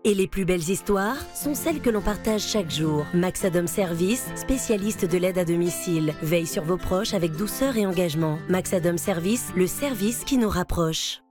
Et les plus belles histoires sont celles que l'on partage chaque jour. Maxadom Service, spécialiste de l'aide à domicile, veille sur vos proches avec douceur et engagement. Maxadom Service, le service qui nous rapproche.